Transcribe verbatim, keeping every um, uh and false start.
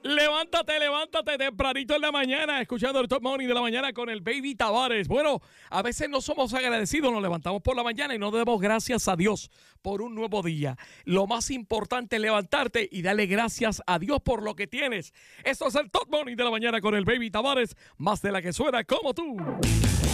Levántate, levántate tempranito en la mañana, escuchando el Top Morning de la mañana con el Baby Tavares. Bueno, a veces no somos agradecidos, nos levantamos por la mañana y no damos gracias a Dios por un nuevo día. Lo más importante es levantarte y darle gracias a Dios por lo que tienes. Esto es el Top Morning de la mañana con el Baby Tavares, más de la que suena como tú.